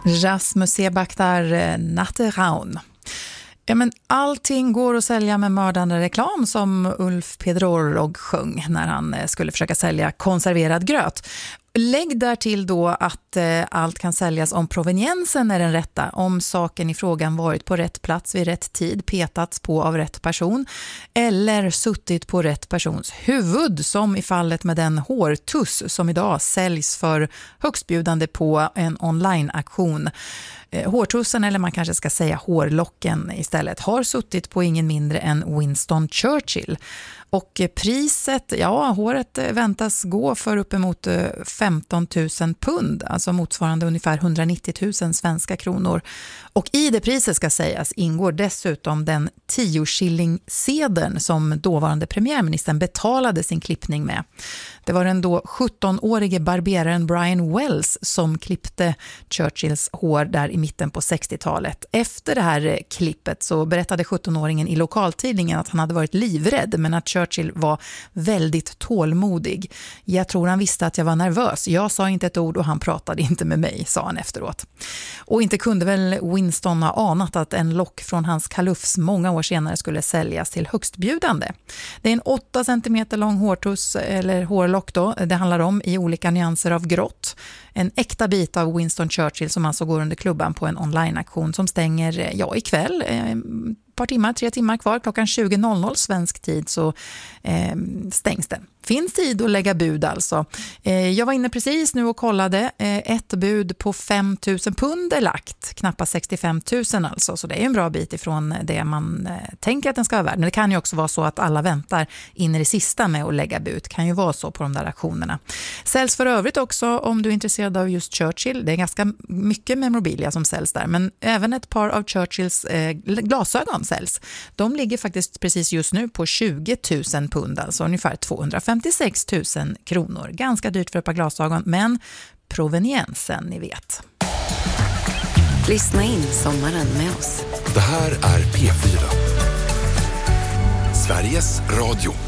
Rasmus Sebaktar, Natteraun. Ja, men allting går att sälja med mördande reklam, som Ulf Pedrorog sjöng när han skulle försöka sälja konserverad gröt. Lägg där till då att allt kan säljas om proveniensen är den rätta, om saken i frågan varit på rätt plats vid rätt tid, petats på av rätt person eller suttit på rätt persons huvud, som i fallet med den hårtuss som idag säljs för högstbjudande på en online-auktion. Hårtussen, eller man kanske ska säga hårlocken istället, har suttit på ingen mindre än Winston Churchill. Och priset, håret väntas gå för uppemot 15 000 pund, alltså motsvarande ungefär 190 000 svenska kronor. Och i det priset, ska sägas, ingår dessutom den 10-shilling-sedeln som dåvarande premiärministern betalade sin klippning med. Det var den då 17-årige barberaren Brian Wells som klippte Churchills hår där i mitten på 60-talet. Efter det här klippet så berättade 17-åringen i lokaltidningen att han hade varit livrädd, men att Churchill var väldigt tålmodig. Jag tror han visste att jag var nervös. Jag sa inte ett ord och han pratade inte med mig, sa han efteråt. Och inte kunde väl Winston ha anat att en lock från hans kalufs många år senare skulle säljas till högstbjudande. Det är en 8 cm lång hårtuss, eller hårlock då, det handlar om, i olika nyanser av grått. En äkta bit av Winston Churchill som alltså går under klubban på en online-auktion som stänger ikväll. Par timmar, 3 timmar kvar, klockan 20.00 svensk tid så stängs den. Finns tid att lägga bud alltså. Jag var inne precis nu och kollade. Ett bud på 5 000 pund är lagt. Knappast 65 000 alltså. Så det är en bra bit ifrån det man tänker att den ska vara värd. Men det kan ju också vara så att alla väntar in i det sista med att lägga bud. Det kan ju vara så på de där auktionerna. Säljs för övrigt också om du är intresserad av just Churchill. Det är ganska mycket memorabilia som säljs där. Men även ett par av Churchills glasögon säljs. De ligger faktiskt precis just nu på 20 000 pund. Alltså ungefär 256 000 kronor. Ganska dyrt för ett par glasögon, men proveniensen, ni vet. Lyssna in sommaren med oss. Det här är P4. Sveriges Radio.